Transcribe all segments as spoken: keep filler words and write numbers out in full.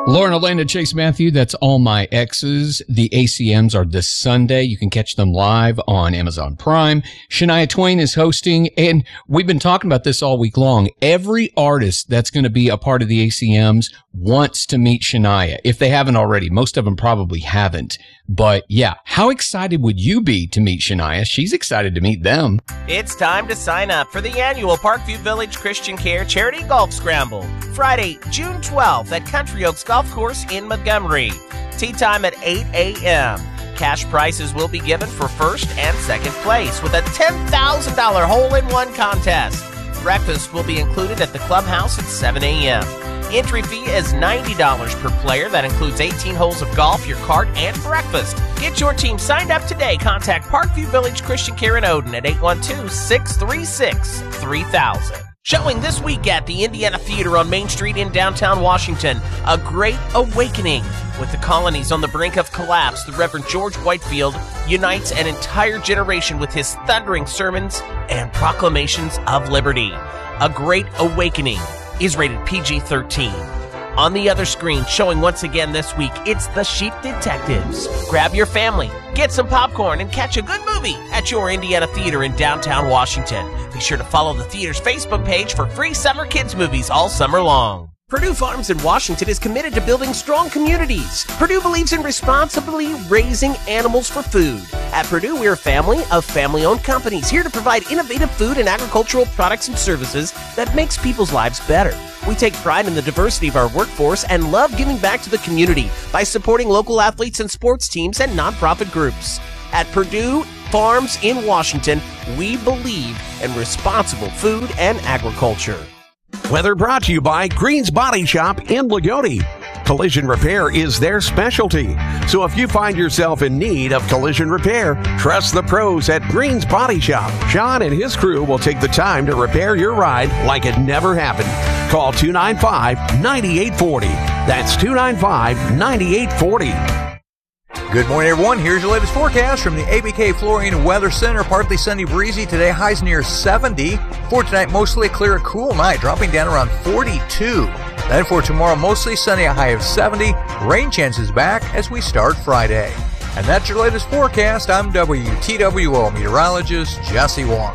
Lauren, Elena, Chase Matthew, that's All My Exes. The A C Ms are this Sunday. You can catch them live on Amazon Prime. Shania Twain is hosting, and we've been talking about this all week long. Every artist that's going to be a part of the A C Ms wants to meet Shania, if they haven't already. Most of them probably haven't. But yeah, how excited would you be to meet Shania? She's excited to meet them. It's time to sign up for the annual Parkview Village Christian Care Charity Golf Scramble. Friday, June twelfth at Country Oaks Golf Course in Montgomery. Tee time at eight a.m. Cash prizes will be given for first and second place with a ten thousand dollars hole-in-one contest. Breakfast will be included at the clubhouse at seven a.m. Entry fee is ninety dollars per player. That includes eighteen holes of golf, your cart, and breakfast. Get your team signed up today. Contact Parkview Village Christian Care in Odin at eight one two, six three six, three thousand. Showing this week at the Indiana Theater on Main Street in downtown Washington, A Great Awakening. With the colonies on the brink of collapse, the Reverend George Whitefield unites an entire generation with his thundering sermons and proclamations of liberty. A Great Awakening is rated P G thirteen. On the other screen, showing once again this week, it's The Sheep Detectives. Grab your family, get some popcorn, and catch a good movie at your Indiana Theater in downtown Washington. Be sure to follow the theater's Facebook page for free summer kids movies all summer long. Purdue Farms in Washington is committed to building strong communities. Purdue believes in responsibly raising animals for food. At Purdue, we're a family of family-owned companies here to provide innovative food and agricultural products and services that makes people's lives better. We take pride in the diversity of our workforce and love giving back to the community by supporting local athletes and sports teams and nonprofit groups. At Purdue Farms in Washington, we believe in responsible food and agriculture. Weather brought to you by Green's Body Shop in Lagodi. Collision repair is their specialty. So if you find yourself in need of collision repair, trust the pros at Green's Body Shop. Sean and his crew will take the time to repair your ride like it never happened. Call two nine five, nine eight four zero. That's two nine five, nine eight four zero. Good morning, everyone. Here's your latest forecast from the A B K Flooring and Weather Center. Partly sunny, breezy today. Highs near seventy. For tonight, mostly a clear, cool night, dropping down around forty-two. Then for tomorrow, mostly sunny, a high of seventy. Rain chances back as we start Friday. And that's your latest forecast. I'm W T W O meteorologist Jesse Wong.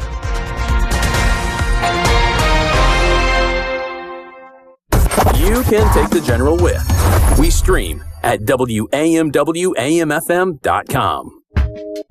You can take the general with. We stream at W A M W A M F M dot com.